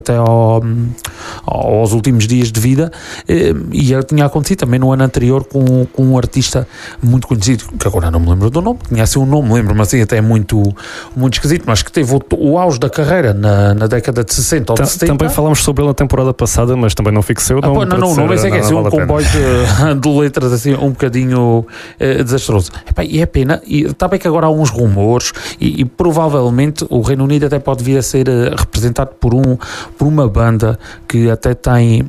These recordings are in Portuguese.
até aos últimos dias de vida, e já tinha acontecido também no ano anterior com um artista muito conhecido, que agora não me lembro do nome, tinha assim um nome, lembro-me assim até muito esquisito, mas que teve o auge da carreira na década de 60 ou de 70. Também falámos sobre ele na temporada passada, mas também não fixei o nome. Não, mas é que é assim, um comboio de letras assim, um bocadinho desastroso. E é pena, e está bem que agora há uns rumores, e provavelmente o Reino Unido até pode vir a ser representado por uma banda que até tem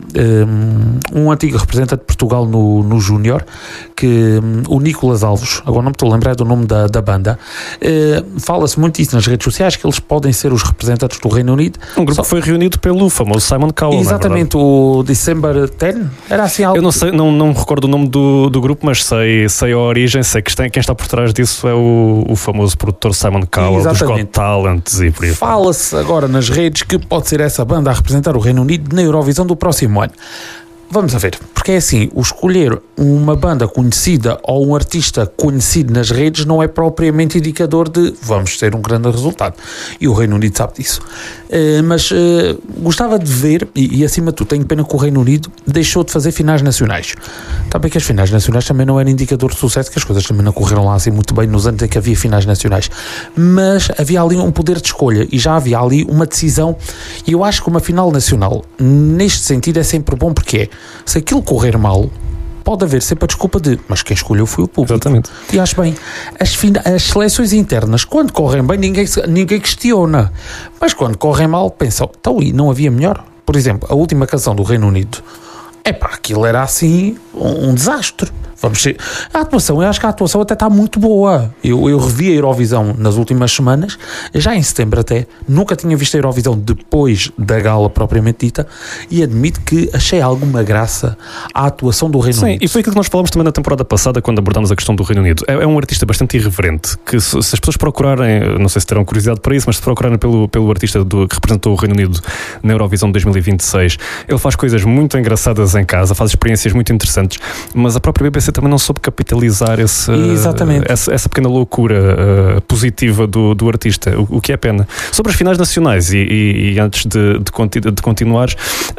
um antigo representante de Portugal no Júnior, que o Nicolas Alves, agora não me estou a lembrar do nome da banda, fala-se muito isso nas redes sociais, que eles podem ser os representantes do Reino Unido. Um grupo que foi reunido pelo famoso Simon Cowell. Exatamente, o December 10, era assim algo. Eu não sei, não me recordo o nome do grupo, mas sei a origem, sei que quem está por trás disso é o famoso produtor Simon Cowell, dos Got Talent e por aí. Fala-se agora nas redes que pode ser essa banda a representar o Reino Unido na Eurovisão do próximo ano. Vamos a ver, porque é assim, o escolher uma banda conhecida ou um artista conhecido nas redes não é propriamente indicador de vamos ter um grande resultado, e o Reino Unido sabe disso. Mas gostava de ver, e acima de tudo tenho pena que o Reino Unido deixou de fazer finais nacionais. Está bem que as finais nacionais também não eram indicador de sucesso, que as coisas também não correram lá assim muito bem nos anos em que havia finais nacionais, mas havia ali um poder de escolha e já havia ali uma decisão, e eu acho que uma final nacional neste sentido é sempre bom, porque se aquilo correr mal, pode haver sempre a desculpa de mas quem escolheu foi o público. Exatamente. E acho bem, as seleções internas, quando correm bem, ninguém questiona, mas quando correm mal, pensam, então, e não havia melhor? Por exemplo, a última canção do Reino Unido, aquilo era assim um desastre. A atuação, eu acho que a atuação até está muito boa. Eu revi a Eurovisão nas últimas semanas, já em setembro até, nunca tinha visto a Eurovisão depois da gala propriamente dita, e admito que achei alguma graça à atuação do Reino Unido. Sim, e foi aquilo que nós falámos também na temporada passada, quando abordámos a questão do Reino Unido. É um artista bastante irreverente, que se as pessoas procurarem, não sei se terão curiosidade para isso, mas se procurarem pelo artista que representou o Reino Unido na Eurovisão de 2026, ele faz coisas muito engraçadas em casa, faz experiências muito interessantes, mas a própria BBC também não soube capitalizar essa pequena loucura positiva do artista, o que é pena. Sobre as finais nacionais, e antes de continuares,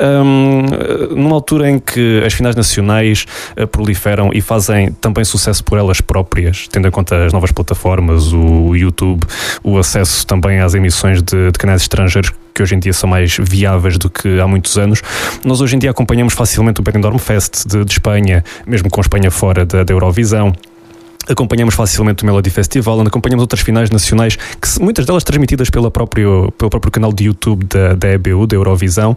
numa altura em que as finais nacionais proliferam e fazem também sucesso por elas próprias, tendo em conta as novas plataformas, o YouTube, o acesso também às emissões de canais estrangeiros, que hoje em dia são mais viáveis do que há muitos anos. Nós hoje em dia acompanhamos facilmente o Benidorm Fest de Espanha, mesmo com Espanha fora da Eurovisão. Acompanhamos facilmente o Melody Festival, acompanhamos outras finais nacionais, muitas delas transmitidas pelo próprio canal de YouTube da EBU, da Eurovisão.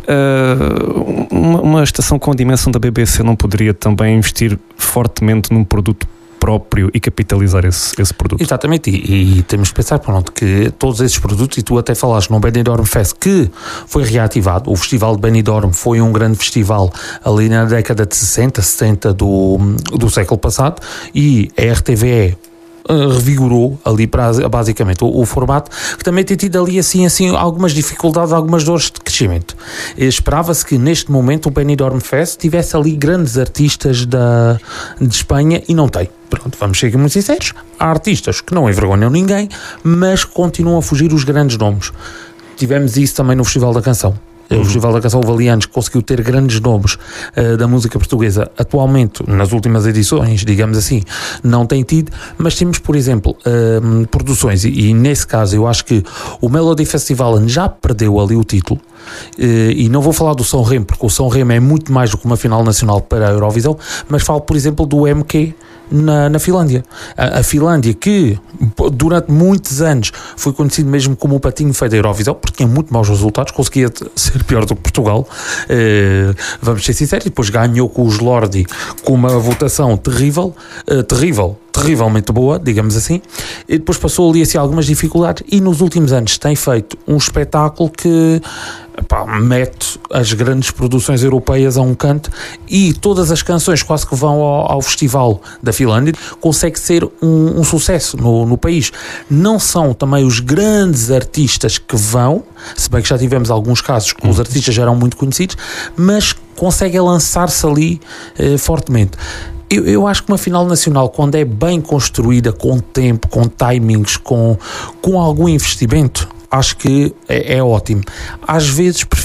Uma estação com a dimensão da BBC não poderia também investir fortemente num produto próprio e capitalizar esse produto? Exatamente, e temos de pensar, pronto, que todos esses produtos, e tu até falaste no Benidorm Fest, que foi reativado. O Festival de Benidorm foi um grande festival ali na década de 60, 70 do século passado, e a RTVE revigorou ali basicamente o formato, que também tem tido ali assim algumas dificuldades, algumas dores de crescimento. Esperava-se que neste momento o Benidorm Fest tivesse ali grandes artistas de Espanha, e não tem. Pronto, vamos ser muito sinceros, há artistas que não envergonham ninguém, mas continuam a fugir os grandes nomes. Tivemos isso também no Festival da Canção. O Festival da Canção houve ali anos que conseguiu ter grandes nomes da música portuguesa. Atualmente, nas últimas edições, digamos assim, não tem tido, mas temos, por exemplo, produções, e nesse caso eu acho que o Melody Festival já perdeu ali o título, e não vou falar do São Remo, porque o São Remo é muito mais do que uma final nacional para a Eurovisão, mas falo, por exemplo, do MQ na Finlândia. A Finlândia, que durante muitos anos foi conhecido mesmo como o patinho feio da Eurovisão, porque tinha muito maus resultados, conseguia ser pior do que Portugal, vamos ser sinceros, e depois ganhou com os Lordi com uma votação terrivelmente boa, digamos assim, e depois passou ali assim algumas dificuldades, e nos últimos anos tem feito um espetáculo que mete as grandes produções europeias a um canto, e todas as canções quase que vão ao festival da Finlândia, consegue ser um sucesso no país. Não são também os grandes artistas que vão, se bem que já tivemos alguns casos que os artistas já eram muito conhecidos, mas conseguem lançar-se ali fortemente. Eu acho que uma final nacional, quando é bem construída, com tempo, com timings, com algum investimento, acho que é ótimo. Às vezes